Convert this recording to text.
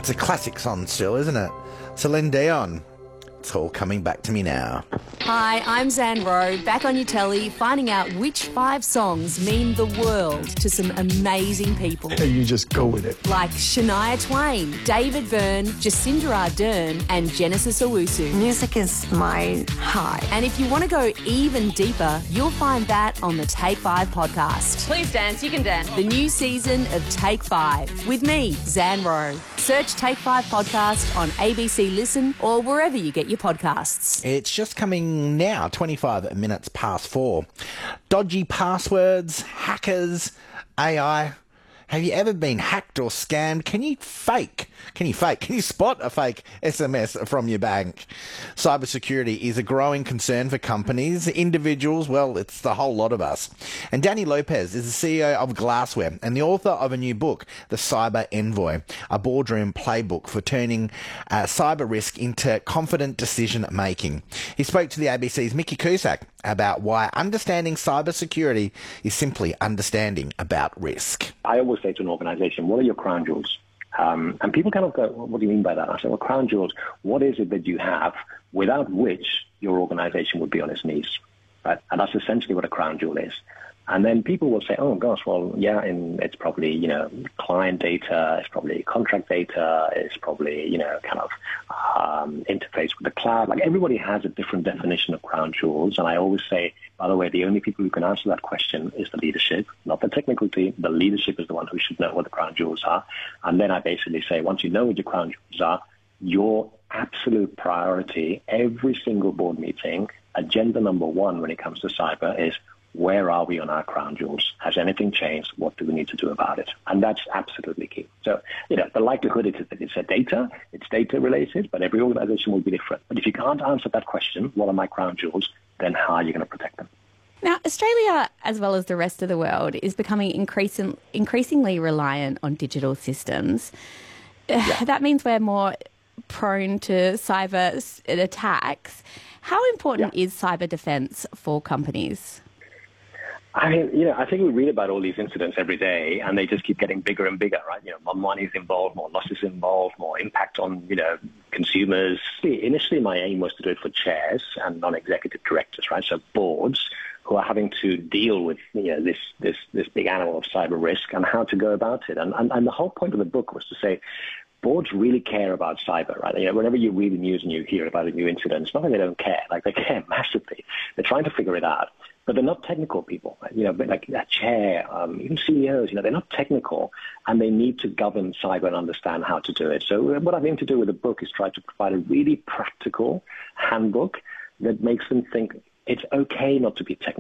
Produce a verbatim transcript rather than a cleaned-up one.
It's a classic song still, isn't it? Celine Dion. It's all coming back to me now. Hi, I'm Zan Rowe, back on your telly, finding out which five songs mean the world to some amazing people. You just go with it. Like Shania Twain, David Byrne, Jacinda Ardern and Genesis Owusu. Music is my high. And if you want to go even deeper, you'll find that on the Take Five podcast. Please dance, you can dance. The new season of Take Five with me, Zan Rowe. Search Take Five podcast on A B C Listen or wherever you get your podcasts. It's just coming now, twenty-five minutes past four. Dodgy passwords, hackers, A I. Have you ever been hacked or scammed? Can you fake? Can you fake? Can you spot a fake S M S from your bank? Cybersecurity is a growing concern for companies, individuals, well, it's the whole lot of us. And Danny Lopez is the C E O of Glassware and the author of a new book, The Cyber Envoy, a boardroom playbook for turning uh, cyber risk into confident decision making. He spoke to the A B C's Mickey Cusack about why understanding cybersecurity is simply understanding about risk. I always say to an organization, what are your crown jewels? Um, and people kind of go, well, what do you mean by that? I say, well, crown jewels, what is it that you have without which your organization would be on its knees? Right? And that's essentially what a crown jewel is. And then people will say, oh, gosh, well, yeah, and it's probably, you know, client data, it's probably contract data, it's probably, you know, kind of um, interface with the cloud. Like everybody has a different definition of crown jewels. And I always say, by the way, the only people who can answer that question is the leadership, not the technical team. The leadership is the one who should know what the crown jewels are. And then I basically say, once you know what your crown jewels are, your absolute priority, every single board meeting, agenda number one when it comes to cyber is, where are we on our crown jewels? Has anything changed? What do we need to do about it? And that's absolutely key. So, you know, the likelihood is that it's a data, it's data related, but every organization will be different. But if you can't answer that question, what are my crown jewels, then how are you going to protect them? Now, Australia, as well as the rest of the world, is becoming increasing, increasingly reliant on digital systems. Yeah. That means we're more prone to cyber attacks. How important yeah. is cyber defense for companies? I mean, you know, I think we read about all these incidents every day, and they just keep getting bigger and bigger, right? You know, more money is involved, more losses involved, more impact on, you know, consumers. Initially, my aim was to do it for chairs and non-executive directors, right? So boards who are having to deal with, you know, this this this big animal of cyber risk and how to go about it. And and, and the whole point of the book was to say, boards really care about cyber, right? You know, whenever you read the news and you hear about a new incident, it's not that they don't care. Like, they care massively. They're trying to figure it out. But they're not technical people, right? You know, but like that chair, um, even C E Os, you know, they're not technical, and they need to govern cyber and understand how to do it. So what I've aimed to do with the book is try to provide a really practical handbook that makes them think it's okay not to be technical.